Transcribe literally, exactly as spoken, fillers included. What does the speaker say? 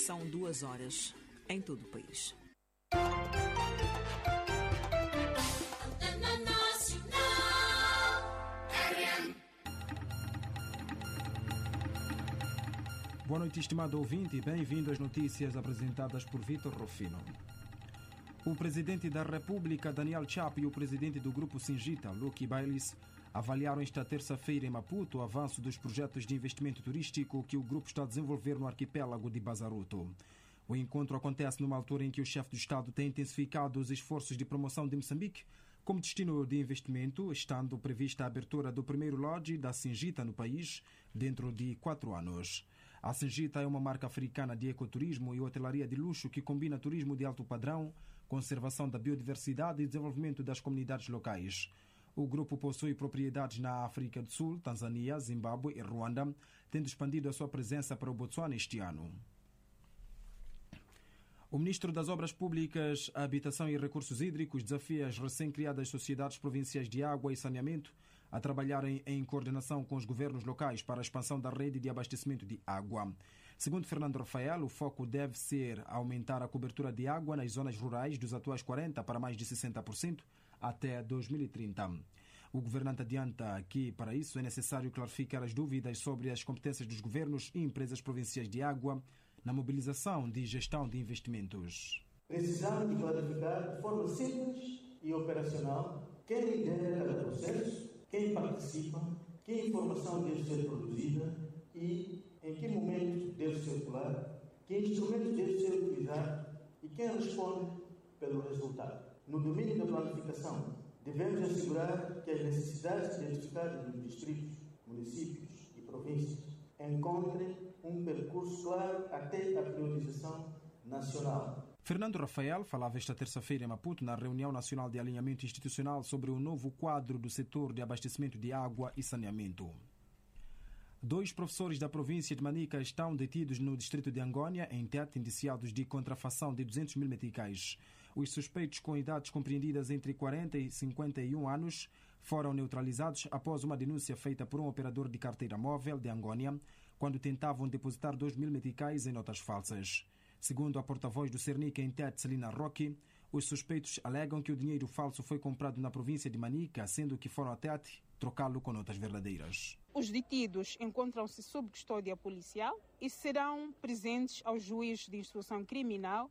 São duas horas em todo o país. Boa noite, estimado ouvinte, e bem-vindo às notícias apresentadas por Vitor Rufino. O presidente da República, Daniel Chapo, e o presidente do grupo Singita, Lucky Bailes, avaliaram esta terça-feira em Maputo o avanço dos projetos de investimento turístico que o grupo está a desenvolver no arquipélago de Bazaruto. O encontro acontece numa altura em que o chefe do Estado tem intensificado os esforços de promoção de Moçambique como destino de investimento, estando prevista a abertura do primeiro lodge da Singita no país dentro de quatro anos. A Singita é uma marca africana de ecoturismo e hotelaria de luxo que combina turismo de alto padrão, conservação da biodiversidade e desenvolvimento das comunidades locais. O grupo possui propriedades na África do Sul, Tanzânia, Zimbábue e Ruanda, tendo expandido a sua presença para o Botsuana este ano. O ministro das Obras Públicas, Habitação e Recursos Hídricos desafia as recém-criadas sociedades provinciais de água e saneamento a trabalharem em coordenação com os governos locais para a expansão da rede de abastecimento de água. Segundo Fernando Rafael, o foco deve ser aumentar a cobertura de água nas zonas rurais dos atuais quarenta por cento para mais de sessenta por cento até dois mil e trinta. O governante adianta que, para isso, é necessário clarificar as dúvidas sobre as competências dos governos e empresas provinciais de água na mobilização de gestão de investimentos. Precisamos de clarificar de forma simples e operacional quem lidera cada processo, quem participa, que informação deve ser produzida e em que momento deve circular, que instrumentos deve ser utilizado e quem responde pelo resultado. No domínio da planificação, devemos assegurar que as necessidades identificadas nos distritos, municípios e províncias encontrem um percurso claro até a priorização nacional. Fernando Rafael falava esta terça-feira em Maputo na reunião nacional de alinhamento institucional sobre o novo quadro do setor de abastecimento de água e saneamento. Dois professores da província de Manica estão detidos no distrito de Angônia, em Tete, indiciados de contrafação de duzentos mil meticais. Os suspeitos com idades compreendidas entre quarenta e cinquenta e um anos foram neutralizados após uma denúncia feita por um operador de carteira móvel de Angônia, quando tentavam depositar dois mil meticais em notas falsas. Segundo a porta-voz do Cernica em Tete, Celina Roque, os suspeitos alegam que o dinheiro falso foi comprado na província de Manica, sendo que foram a Tete trocá-lo com notas verdadeiras. Os detidos encontram-se sob custódia policial e serão presentes ao juiz de instrução criminal